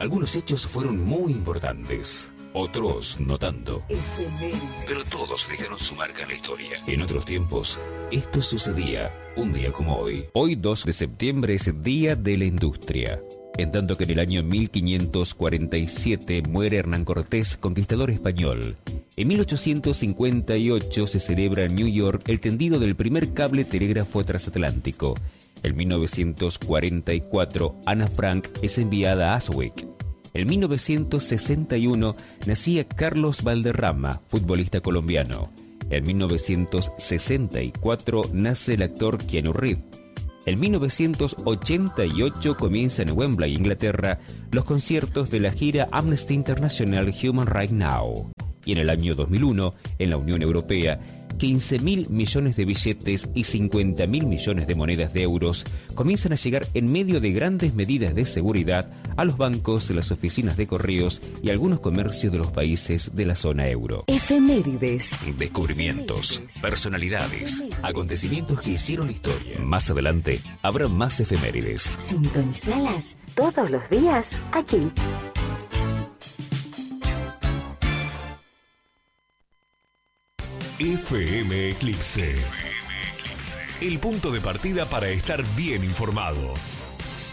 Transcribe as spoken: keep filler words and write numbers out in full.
Algunos hechos fueron muy importantes, otros no tanto. Efemérides. Pero todos dejaron su marca en la historia. En otros tiempos, esto sucedía un día como hoy. Hoy, dos de septiembre, es Día de la Industria. En tanto que en el año mil quinientos cuarenta y siete muere Hernán Cortés, conquistador español. En mil ochocientos cincuenta y ocho se celebra en New York el tendido del primer cable telégrafo transatlántico. En mil novecientos cuarenta y cuatro, Ana Frank es enviada a Auschwitz. En mil novecientos sesenta y uno nacía Carlos Valderrama, futbolista colombiano. En mil novecientos sesenta y cuatro nace el actor Keanu Reeves. En mil novecientos ochenta y ocho comienzan en Wembley, Inglaterra, los conciertos de la gira Amnesty International Human Rights Now. Y en el año dos mil uno, en la Unión Europea, quince mil millones de billetes y cincuenta mil millones de monedas de euros comienzan a llegar en medio de grandes medidas de seguridad a los bancos, las oficinas de correos y algunos comercios de los países de la zona euro. Efemérides. Descubrimientos, personalidades, acontecimientos que hicieron historia. Más adelante habrá más efemérides. Sintonizalas todos los días aquí. F M Eclipse. El punto de partida para estar bien informado.